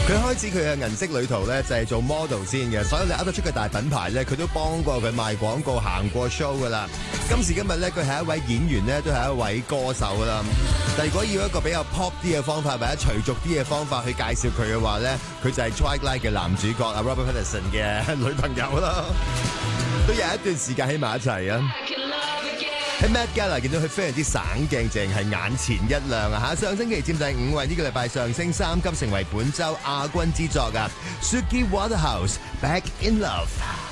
佢開始佢嘅銀色旅途咧，就係做 model 先嘅，所有你噏得出嘅大品牌咧，佢都幫過佢賣廣告、行過 show 噶啦。今時今日咧，佢係一位演員咧，都係一位歌手噶啦。但如果要一個比較 pop 啲嘅方法，或者隨俗啲嘅方法去介紹佢嘅話咧，佢就係 Twilight 嘅男主角阿 Robert Pattinson 嘅女朋友啦，都有一段時間喺埋一齊啊。喺 Met Gala 見到佢非常之省鏡，淨係眼前一亮啊！上星期佔第5位，呢個禮拜上升3級，成為本週亞軍之作啊！Suki Waterhouse Back in Love。